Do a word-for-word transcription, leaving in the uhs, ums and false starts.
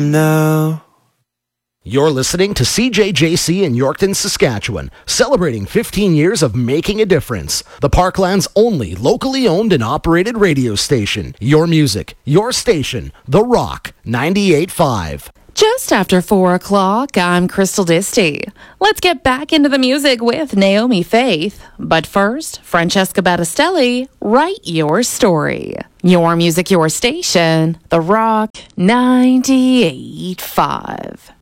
No. You're listening to C J J C in Yorkton, Saskatchewan, celebrating fifteen years of making a difference. The Parkland's only locally owned and operated radio station. Your music, your station, The Rock, ninety-eight point five. Just after four o'clock, I'm Crystal Disty. Let's get back into the music with Naomi Faith. But first, Francesca Battistelli, Write Your Story. Your music, your station, The Rock, ninety-eight point five.